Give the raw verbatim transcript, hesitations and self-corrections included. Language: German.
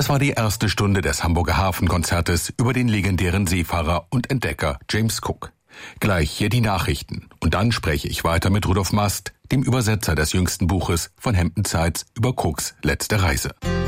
Das war die erste Stunde des Hamburger Hafenkonzertes über den legendären Seefahrer und Entdecker James Cook. Gleich hier die Nachrichten. Und dann spreche ich weiter mit Rudolf Mast, dem Übersetzer des jüngsten Buches von Hampton Sides über Cooks letzte Reise.